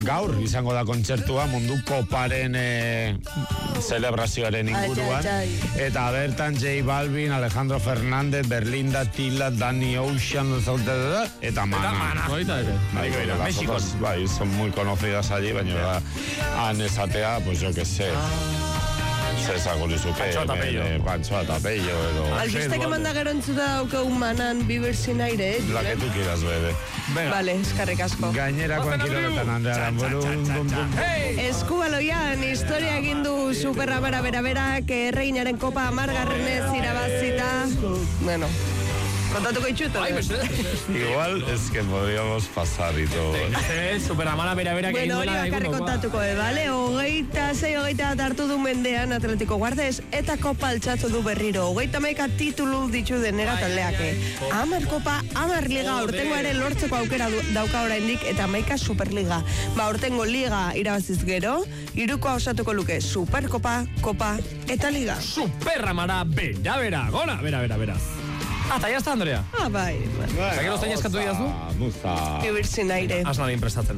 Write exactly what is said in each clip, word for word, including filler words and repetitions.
Gaur izango da kontzertua mundu koparen e, zelebrazioaren inguruan. Ai, ai, ai. Eta bertan J Balvin, Alejandro Fernández, Berlinda, Tila, Danny Ocean, eta Mana. Eta Mana. Bai, México. Bai, son muy conocidas allí, baina han esatea, pues yo que sé. Zezako lizuke, Panchoa Tapello. Panchoa Tapello, edo... Albistek emanda gero entzuta dauke Manan bibersin aire, eh? La que tu quieras, bebe. Vale, eskarrik asko. Gainerako kilometan handearan, Esku baloian, historia egin du superra bera bera bera, que erreinaren kopa amargarrenez irabazita. Bueno... Kontatuko itxuto. Ay, igual es que podríamos pasar y todo. Superamala bera bera que bueno, hori bakarri kontatuko, eh, vale? Hogeita zei, hogeita hartu du mendean Atletico Guardes eta kopa altxatu du berriro. Hogeita maika titulu ditu denera taldeake. Amar kopa, amar liga, ortengo ere lortzeko aukera dauka oraindik eta maika superliga. Ba, ortengo liga irabaziz gero, hirukoa osatuko luke superkopa, kopa eta liga. Superamara bera bera, gona, bera bera bera. Ah, eta jazta, Andrea? Ah, bai. Eta gero zein eskatu diazu? Muza. Bibersin aire. Asna din prestatzen.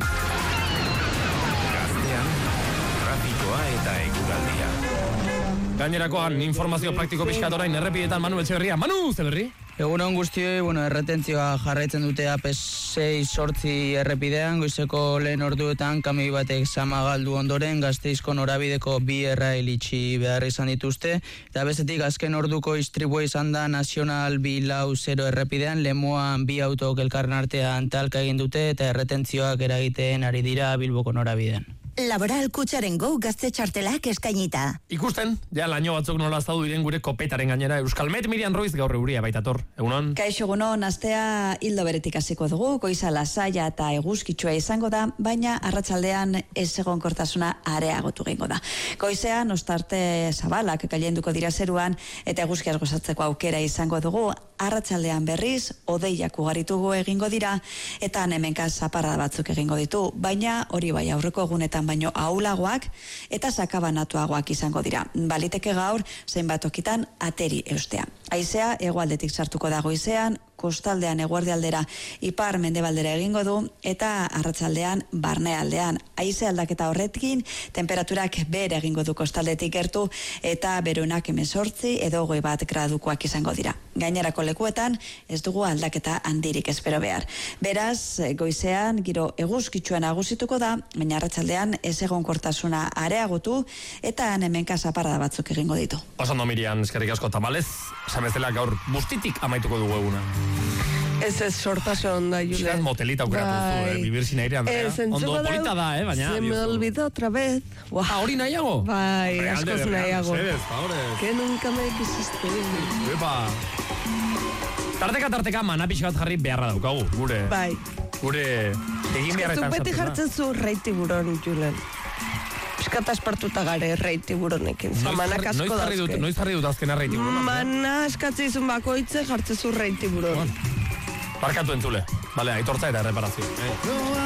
Gaztean, trafikoa eta eguraldia. Gainerakoan, informazio praktiko pixkat orain errepidetan Manu Etxeberria. Manu, ze berri? Egunon guztioi, bueno, erretentzioa jarraitzen dute A P sei sortzi errepidean, goizeko lehen orduetan kamioi batek sama galdu ondoren Gasteizko norabideko bi errail itxi behar izan dituzte, eta bezetik azken orduko istribua izan da Nazional bi lau zero errepidean, Lemoan bi autok elkarren artean talka egin dute eta erretentzioak eragiten ari dira Bilboko norabidean. Laboral Kutxaren Go gazte txartelak eskainita. Ikusten, ja laino batzuk nola aztadu diren gure kopetaren gainera. Euskalmet Miriam Ruiz gaur euria baitator. Egunon? Kaixo egunon, astea hildo beretik hasiko dugu, goiza lasaia eta eguzkitsua izango da, baina arratsaldean ez egonkortasuna areagotu egingo da. Goizean, ostarte zabalak gailenduko dira zeruan eta eguzkiaz gozatzeko aukera izango dugu, arratsaldean berriz, hodeiak ugaritugu egingo dira, eta hemenka zaparra batzuk egingo ditu, baina hori bai aurreko egunetan baino ahulagoak eta sakabanatuagoak izango dira. Baliteke gaur, zenbat tokitan ateri eustea. Haizea, hegoaldetik sartuko da goizean, kostaldean eguerdialdera ipar mendebaldera egingo du eta arratsaldean barnealdean. Haize aldaketa horrekin, temperaturak bere egingo du kostaldetik gertu eta berunak hemezortzi edo hogei bat gradukoak izango dira. Gainerako lekuetan ez dugu aldaketa handirik espero behar. Beraz, goizean giro eguzkitsua nagusituko da, baina arratsaldean ez egonkortasuna areagotu eta hemenka zaparrada batzuk egingo ditu. Pasando Miriam, eskerrik asko tamalez, samezela gaur bustitik amaituko dugu eguna. Ez ez sortasun da, Julen. Xeraz motelita aukeratu zu, eh? Vivir sin aire, Andrea. Ondo polita da, eh? Baina, se me olvidó otra vez. Ah, hori nahiago? Bai, askoz nahiago. Favores. Que nunca me quisiste. Epa. Tarteka, tarteka, mana pixka bat jarri beharra daukagu, gure. Bai. Gure egin beharretan sartu. Beti jartzen zu rei tiburon, Julen. Piskat aspartuta gare rei tiburonekin. Zamanak asko dazke. Noiz jarri dut azkena rei tiburon? Mana askatze izun bakoitze jartzen zu rei tiburon. Barkatu entzule. Bale, aitortza eta erreparazio.